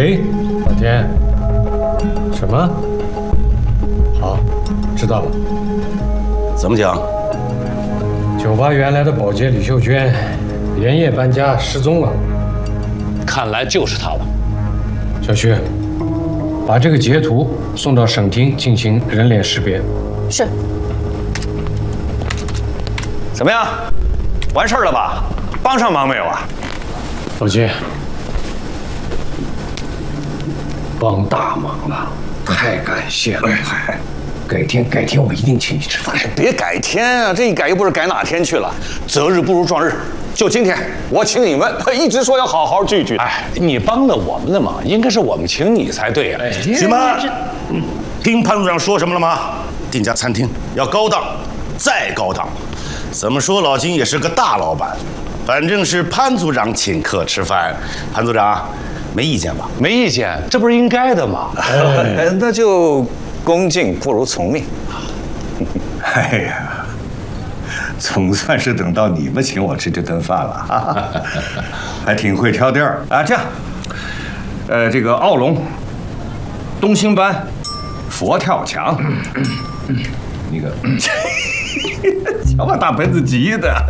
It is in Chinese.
喂，老田。什么？好，知道了。 怎么讲？ 酒吧原来的保洁李秀娟，连夜搬家失踪了。 看来就是她了。 小徐，把这个截图送到省厅进行人脸识别。 是。 怎么样？完事儿了吧？帮上忙没有啊？ 老金，帮大忙了，太感谢了。改天我一定请你吃饭。 别改天啊，这一改又不是改哪天去了。择日不如撞日，就今天我请你们，一直说要好好聚聚。哎，你帮了我们的忙，应该是我们请你才对呀。 徐们，听潘组长说什么了吗？定家餐厅要高档，再高档。怎么说，老金也是个大老板，反正是潘组长请客吃饭。潘组长，没意见吧？ 没意见，这不是应该的吗？那就恭敬不如从命。 哎呀，总算是等到你们请我吃这顿饭了，还挺会挑地儿啊。这样，这个奥龙、东星斑、佛跳墙，那个，瞧把大盆子急的。